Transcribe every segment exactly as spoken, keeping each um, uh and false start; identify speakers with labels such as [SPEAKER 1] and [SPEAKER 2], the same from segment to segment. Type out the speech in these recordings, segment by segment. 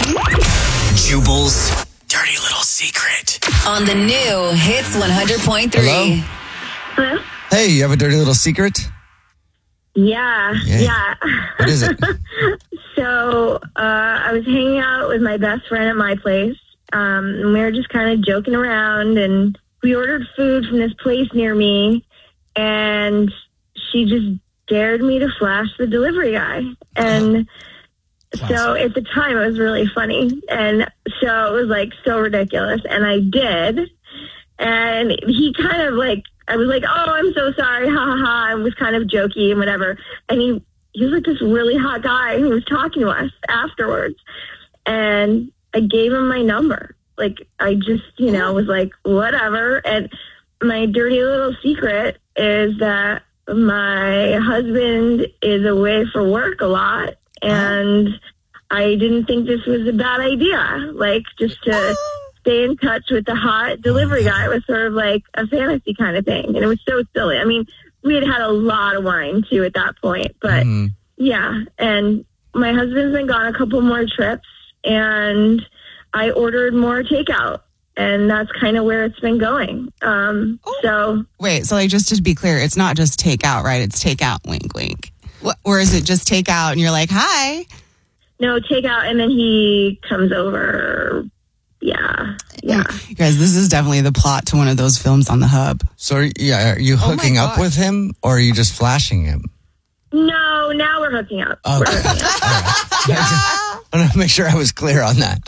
[SPEAKER 1] Jubal's dirty little secret.
[SPEAKER 2] On the new Hits one hundred point three.
[SPEAKER 3] Hello?
[SPEAKER 4] Hello?
[SPEAKER 3] Hey, you have a dirty little secret?
[SPEAKER 4] Yeah,
[SPEAKER 3] Yeah.
[SPEAKER 4] yeah.
[SPEAKER 3] What is it?
[SPEAKER 4] So uh, I was hanging out with my best friend at my place. Um, and we were just kind of joking around, and we ordered food from this place near me, and she just dared me to flash the delivery guy. And so at the time, it was really funny. And so it was like so ridiculous. And I did. And he kind of like, I was like, oh, I'm so sorry. Ha ha ha. I was kind of jokey and whatever. And he, he was like this really hot guy. And he was talking to us afterwards. And I gave him my number. Like, I just, you know, was like, whatever. And my dirty little secret is that my husband is away for work a lot. And I didn't think this was a bad idea. Like, just to stay in touch with the hot delivery guy. It was sort of like a fantasy kind of thing. And it was so silly. I mean, we had had a lot of wine, too, at that point. But, mm. yeah. And my husband's been gone a couple more trips. And I ordered more takeout. And that's kind of where it's been going. Um, oh. So
[SPEAKER 5] Wait, so like just to be clear, it's not just takeout, right? It's takeout, wink, wink. What, or is it just takeout and you're like, hi?
[SPEAKER 4] No, takeout, and then he comes over. Yeah, yeah.
[SPEAKER 5] You guys, this is definitely the plot to one of those films on the Hub.
[SPEAKER 3] So, yeah, are you hooking
[SPEAKER 5] oh
[SPEAKER 3] up with him, or are you just flashing him?
[SPEAKER 4] No, now we're hooking up.
[SPEAKER 3] Okay.
[SPEAKER 4] We're hooking up.
[SPEAKER 3] All right. Yeah. I want to make sure I was clear on that.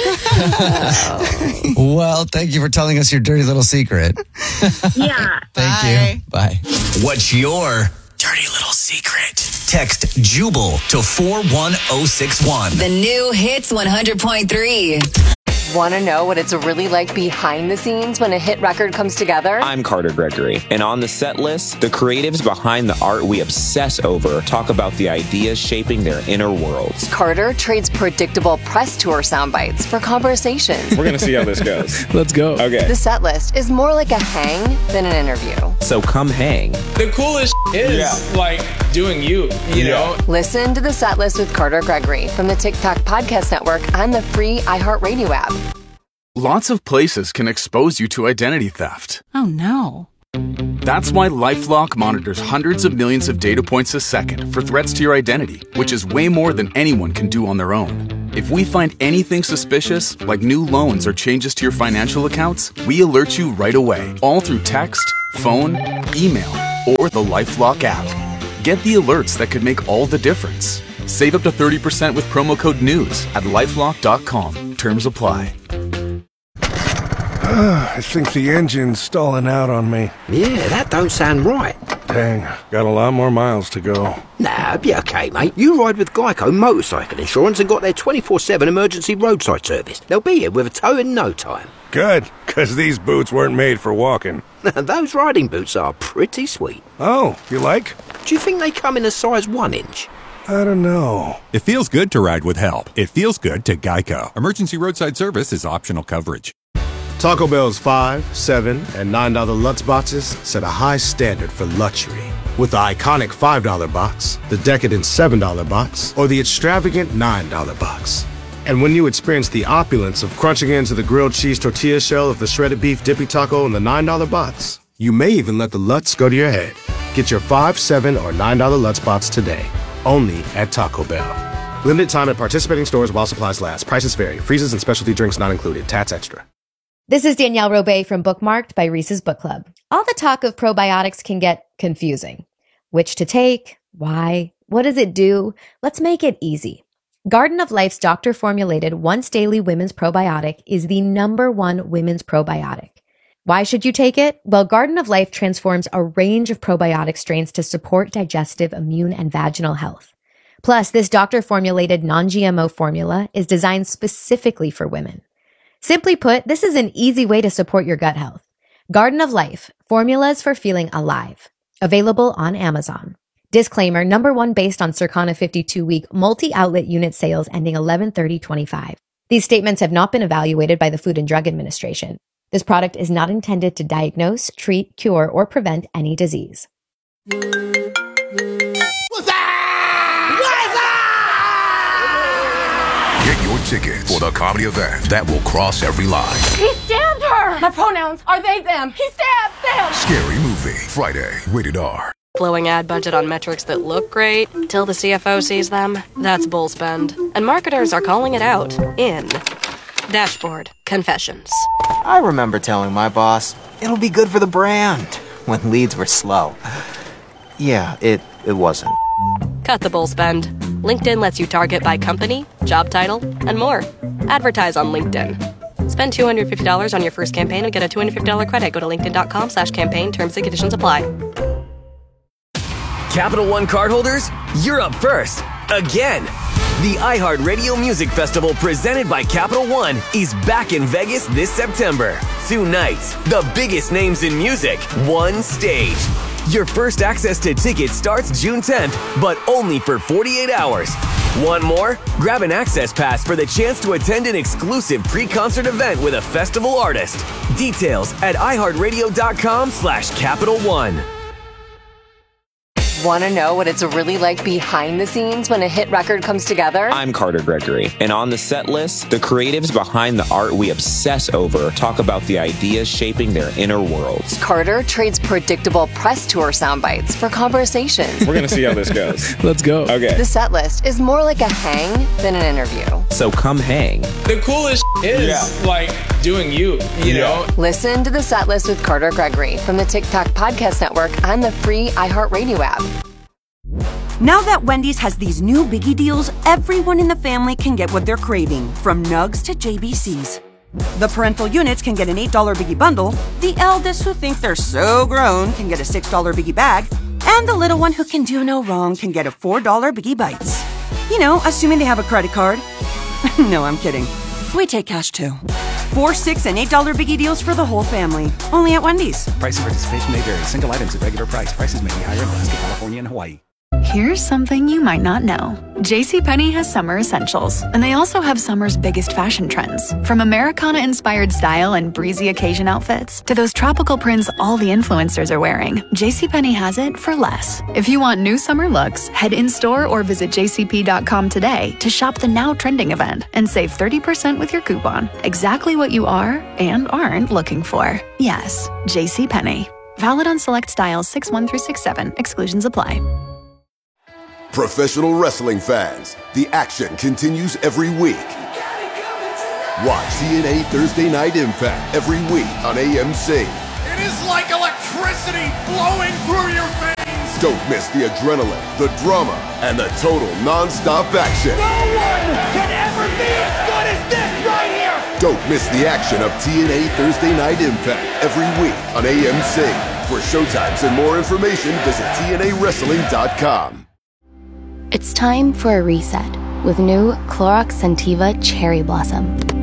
[SPEAKER 3] oh. Well, thank you for telling us your dirty little secret.
[SPEAKER 4] Yeah.
[SPEAKER 3] Thank
[SPEAKER 5] Bye.
[SPEAKER 3] you. Bye.
[SPEAKER 1] What's your dirty little secret? Text Jubal to four one zero six one.
[SPEAKER 2] The new Hits one hundred point three.
[SPEAKER 6] Want to know what it's really like behind the scenes when a hit record comes together?
[SPEAKER 7] I'm Carter Gregory, and on the set list, the creatives behind the art we obsess over talk about the ideas shaping their inner worlds.
[SPEAKER 6] Carter trades predictable press tour sound bites for conversations.
[SPEAKER 7] We're going to see how this goes.
[SPEAKER 8] Let's go.
[SPEAKER 7] Okay.
[SPEAKER 6] The set list is more like a hang than an interview.
[SPEAKER 7] So come hang.
[SPEAKER 8] The coolest is yeah. like doing you, you yeah. know?
[SPEAKER 6] Listen to the set list with Carter Gregory from the TikTok Podcast Network and the free iHeartRadio app.
[SPEAKER 9] Lots of places can expose you to identity theft.
[SPEAKER 5] Oh, no.
[SPEAKER 9] That's why LifeLock monitors hundreds of millions of data points a second for threats to your identity, which is way more than anyone can do on their own. If we find anything suspicious, like new loans or changes to your financial accounts, we alert you right away, all through text, phone, email, or the LifeLock app. Get the alerts that could make all the difference. Save up to thirty percent with promo code NEWS at lifelock dot com. Terms apply.
[SPEAKER 10] I think the engine's stalling out on me.
[SPEAKER 11] Yeah, that don't sound right.
[SPEAKER 10] Dang, got a lot more miles to go.
[SPEAKER 11] Nah, be okay, mate. You ride with Geico Motorcycle Insurance and got their twenty-four seven emergency roadside service. They'll be here with a tow in no time.
[SPEAKER 10] Good, because these boots weren't made for walking.
[SPEAKER 11] Those riding boots are pretty sweet.
[SPEAKER 10] Oh, you like?
[SPEAKER 11] Do you think they come in a size one inch?
[SPEAKER 10] I don't know.
[SPEAKER 12] It feels good to ride with help. It feels good to Geico. Emergency roadside service is optional coverage.
[SPEAKER 13] Taco Bell's five, seven, and nine dollar Lutz boxes set a high standard for luxury. With the iconic five dollar box, the decadent seven dollar box, or the extravagant nine dollar box. And when you experience the opulence of crunching into the grilled cheese tortilla shell of the shredded beef dippy taco in the nine dollar box, you may even let the Lutz go to your head. Get your five, seven, or nine dollar Lutz box today, only at Taco Bell. Limited time at participating stores while supplies last. Prices vary. Freezes and specialty drinks not included. Tats extra.
[SPEAKER 14] This is Danielle Robay from Bookmarked by Reese's Book Club. All the talk of probiotics can get confusing. Which to take? Why? What does it do? Let's make it easy. Garden of Life's doctor-formulated once-daily women's probiotic is the number one women's probiotic. Why should you take it? Well, Garden of Life transforms a range of probiotic strains to support digestive, immune, and vaginal health. Plus, this doctor-formulated non-G M O formula is designed specifically for women. Simply put, this is an easy way to support your gut health. Garden of Life, formulas for feeling alive. Available on Amazon. Disclaimer, number one based on Circana fifty-two week multi-outlet unit sales ending eleven thirty twenty-five. These statements have not been evaluated by the Food and Drug Administration. This product is not intended to diagnose, treat, cure, or prevent any disease.
[SPEAKER 15] What's that? What's that?
[SPEAKER 16] Get
[SPEAKER 15] your tickets for the comedy event that will cross every line.
[SPEAKER 16] He stabbed her! My pronouns are they, them. He stabbed them!
[SPEAKER 15] Scary Movie, Friday, rated R.
[SPEAKER 17] Blowing ad budget on metrics that look great till the C F O sees them. That's bull spend. And marketers are calling it out in Dashboard Confessions.
[SPEAKER 3] I remember telling my boss, it'll be good for the brand, when leads were slow. Yeah, it, it wasn't.
[SPEAKER 17] Cut the bull spend. LinkedIn lets you target by company, job title, and more. Advertise on LinkedIn. Spend two hundred fifty dollars on your first campaign and get a two hundred fifty dollars credit. Go to linkedin.com slash campaign. Terms and conditions apply.
[SPEAKER 1] Capital One cardholders, you're up first. Again. The iHeartRadio Music Festival presented by Capital One is back in Vegas this September. Two nights, the biggest names in music, one stage. Your first access to tickets starts June tenth, but only for forty-eight hours. Want more? Grab an access pass for the chance to attend an exclusive pre-concert event with a festival artist. Details at iHeartRadio.com slash Capital One.
[SPEAKER 6] Want to know what it's really like behind the scenes when a hit record comes together?
[SPEAKER 7] I'm Carter Gregory, and on the set list, the creatives behind the art we obsess over talk about the ideas shaping their inner worlds.
[SPEAKER 6] Carter trades predictable press tour sound bites for conversations.
[SPEAKER 8] We're going to see how this goes.
[SPEAKER 7] Let's go. Okay.
[SPEAKER 6] The set list is more like a hang than an interview.
[SPEAKER 7] So come hang.
[SPEAKER 8] The coolest is yeah. like doing you, you yeah. know?
[SPEAKER 6] Listen to the set list with Carter Gregory from the TikTok Podcast Network and the free iHeartRadio app.
[SPEAKER 18] Now that Wendy's has these new Biggie deals, everyone in the family can get what they're craving, from Nugs to J B Cs. The parental units can get an eight dollar Biggie bundle, the eldest who think they're so grown can get a six dollar Biggie bag, and the little one who can do no wrong can get a four dollar Biggie Bites. You know, assuming they have a credit card. No, I'm kidding. We take cash too. Four, six, and eight dollar Biggie deals for the whole family. Only at Wendy's.
[SPEAKER 19] Price and participation may vary. Single items at regular price. Prices may be higher in Alaska, California, and Hawaii.
[SPEAKER 20] Here's something you might not know. JCPenney has summer essentials, and they also have summer's biggest fashion trends. From Americana-inspired style and breezy occasion outfits to those tropical prints all the influencers are wearing, JCPenney has it for less. If you want new summer looks, head in-store or visit j c p dot com today to shop the now trending event and save thirty percent with your coupon. Exactly what you are and aren't looking for. Yes, JCPenney. Valid on select styles six one through six seven. Exclusions apply.
[SPEAKER 21] Professional wrestling fans, the action continues every week. Watch T N A Thursday Night Impact every week on A M C.
[SPEAKER 22] It is like electricity flowing through your veins.
[SPEAKER 21] Don't miss the adrenaline, the drama, and the total non-stop action.
[SPEAKER 22] No one can ever be as good as this right here.
[SPEAKER 21] Don't miss the action of T N A Thursday Night Impact every week on A M C. For showtimes and more information, visit T N A wrestling dot com.
[SPEAKER 23] It's time for a reset with new Clorox Scentiva Cherry Blossom.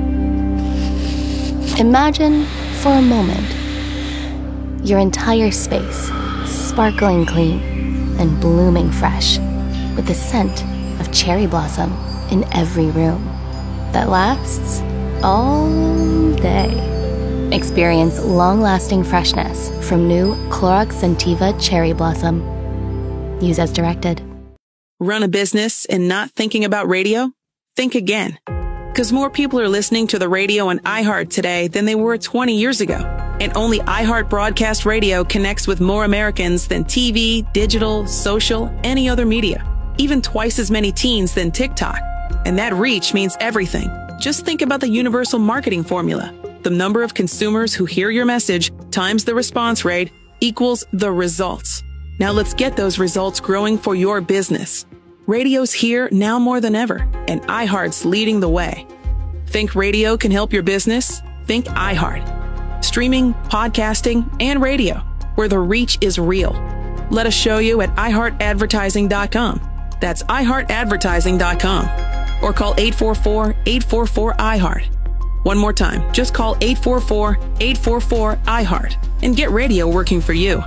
[SPEAKER 23] Imagine, for a moment, your entire space sparkling clean and blooming fresh with the scent of cherry blossom in every room that lasts all day. Experience long-lasting freshness from new Clorox Scentiva Cherry Blossom. Use as directed.
[SPEAKER 24] Run a business and not thinking about radio? Think again. Because more people are listening to the radio on iHeart today than they were twenty years ago. And only iHeart Broadcast Radio connects with more Americans than T V, digital, social, any other media. Even twice as many teens than TikTok. And that reach means everything. Just think about the universal marketing formula. The number of consumers who hear your message times the response rate equals the results. Now let's get those results growing for your business. Radio's here now more than ever, and iHeart's leading the way. Think radio can help your business? Think iHeart. Streaming, podcasting, and radio, where the reach is real. Let us show you at i heart advertising dot com. That's i heart advertising dot com. Or call eight four four, eight four four, I heart. One more time, just call eight four four, eight four four, I heart and get radio working for you.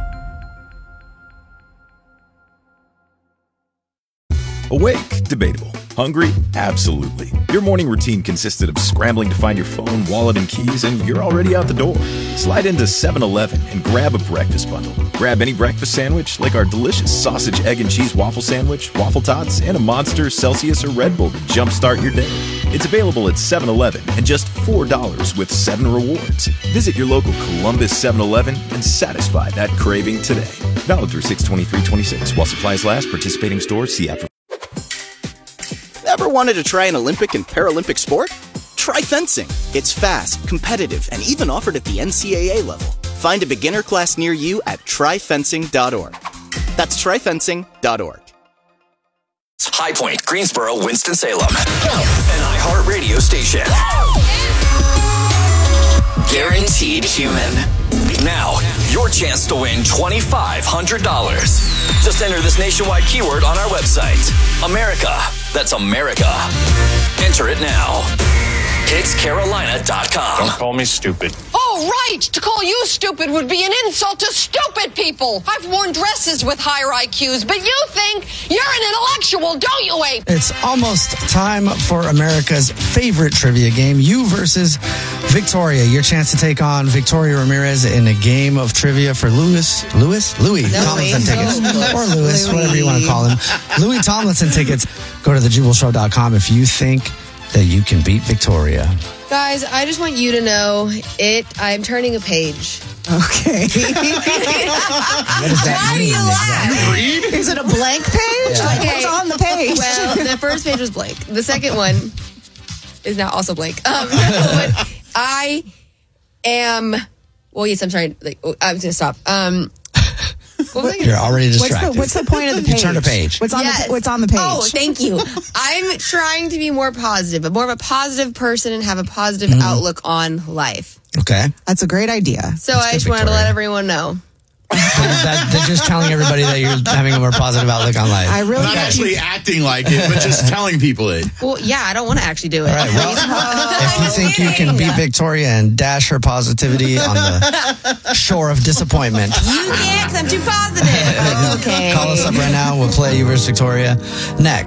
[SPEAKER 25] Awake? Debatable. Hungry? Absolutely. Your morning routine consisted of scrambling to find your phone, wallet, and keys, and you're already out the door. Slide into seven eleven and grab a breakfast bundle. Grab any breakfast sandwich, like our delicious sausage, egg, and cheese waffle sandwich, waffle tots, and a Monster, Celsius, or Red Bull to jumpstart your day. It's available at seven eleven and just four dollars with seven rewards. Visit your local Columbus seven eleven and satisfy that craving today. Valid through six twenty-three twenty-six. While supplies last, participating stores, see app.
[SPEAKER 2] Ever wanted to try an Olympic and Paralympic sport? Try fencing. It's fast, competitive, and even offered at the N C A A level. Find a beginner class near you at try fencing dot org. That's try fencing dot org.
[SPEAKER 4] High Point, Greensboro, Winston-Salem. An iHeartRadio station. Guaranteed human. Now, your chance to win twenty-five hundred dollars. Just enter this nationwide keyword on our website. America. That's America. Enter it now. Kids Carolina dot com.
[SPEAKER 5] Don't call me stupid.
[SPEAKER 9] Oh, right. To call you stupid would be an insult to stupid people. I've worn dresses with higher I Qs, but you think you're an intellectual, don't you, Abe?
[SPEAKER 11] It's almost time for America's favorite trivia game, you versus Victoria. Your chance to take on Victoria Ramirez in a game of trivia for Louis, Louis? Louis
[SPEAKER 26] Louis.
[SPEAKER 11] Tomlinson tickets.
[SPEAKER 26] Oh,
[SPEAKER 11] or Louis,
[SPEAKER 26] Louis.
[SPEAKER 11] whatever you want to call him. Louis Tomlinson tickets. Go to the jubal show dot com if you think that you can beat Victoria.
[SPEAKER 26] Guys, I just want you to know it. I'm turning a page.
[SPEAKER 11] What
[SPEAKER 27] Okay.
[SPEAKER 11] does that
[SPEAKER 26] Why do
[SPEAKER 11] mean?
[SPEAKER 26] you laugh?
[SPEAKER 11] Exactly?
[SPEAKER 27] Is it a blank page?
[SPEAKER 11] Yeah.
[SPEAKER 27] Like, what's on the page?
[SPEAKER 26] Well, the first page was blank. The second one is now also blank. Um, but I am. Well, yes, I'm sorry. Like, I'm going to stop. Um, what was I gonna
[SPEAKER 11] You're already
[SPEAKER 27] What's
[SPEAKER 11] distracted.
[SPEAKER 27] the, what's the point of the
[SPEAKER 11] You
[SPEAKER 27] page?
[SPEAKER 11] turn a page.
[SPEAKER 27] What's on,
[SPEAKER 26] Yes.
[SPEAKER 27] the, what's on the page?
[SPEAKER 26] Oh, thank you. I'm trying to be more positive, but more of a positive person and have a positive
[SPEAKER 11] Mm-hmm.
[SPEAKER 26] outlook on life.
[SPEAKER 11] Okay.
[SPEAKER 27] That's a great idea.
[SPEAKER 26] So I just wanted to let everyone know.
[SPEAKER 11] That, they're just telling everybody that you're having a more positive outlook on life.
[SPEAKER 27] I really
[SPEAKER 28] Not actually acting like it, but just telling people it.
[SPEAKER 26] Well, yeah, I don't want to actually do it.
[SPEAKER 11] All right, well, if you think you can beat Victoria and dash her positivity on the shore of disappointment,
[SPEAKER 26] You can't, 'cause I'm too positive. Okay.
[SPEAKER 11] call us up right now. We'll play you versus Victoria next.